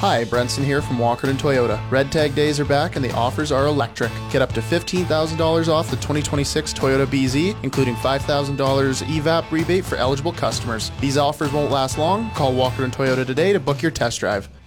Hi, Brenson here from Walkerton Toyota. Red Tag days are back and the offers are electric. Get up to $15,000 off the 2026 Toyota BZ, including $5,000 EVAP rebate for eligible customers. These offers won't last long. Call Walkerton Toyota today to book your test drive.